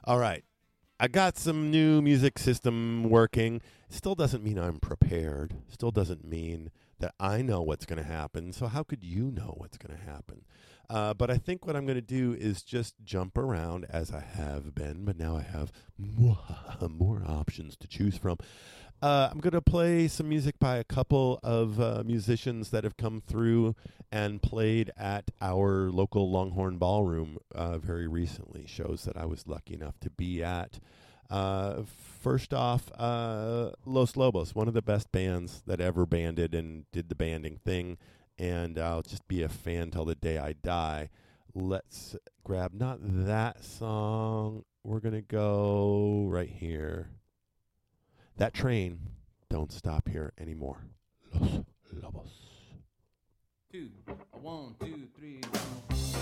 All right. I got some new music system working. Still doesn't mean I'm prepared. Still doesn't mean that I know what's going to happen. So how could you know what's going to happen? But I think what I'm going to do is just jump around as I have been, but now I have more options to choose from. I'm going to play some music by a couple of musicians that have come through and played at our local Longhorn Ballroom very recently, shows that I was lucky enough to be at. First off, Los Lobos, one of the best bands that ever banded and did the banding thing, and I'll just be a fan till the day I die. Let's grab not that song. We're going to go right here. That train don't stop here anymore. Los Lobos. 1, 2, 3.